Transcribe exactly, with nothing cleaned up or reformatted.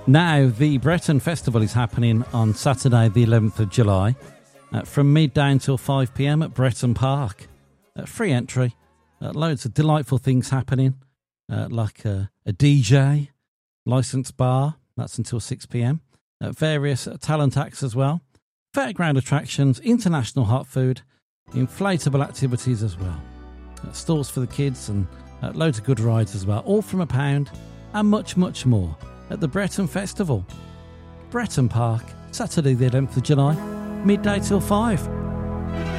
Now, the Breton Festival is happening on Saturday, the eleventh of July, uh, from midday until five p.m. at Breton Park. Uh, free entry, uh, loads of delightful things happening, uh, like uh, a D J, licensed bar, that's until six p.m, uh, various uh, talent acts as well, fairground attractions, international hot food, inflatable activities as well, uh, stalls for the kids and uh, loads of good rides as well, all from a pound, and much, much more at the Breton Festival. Breton Park, Saturday the eleventh of July, midday till five.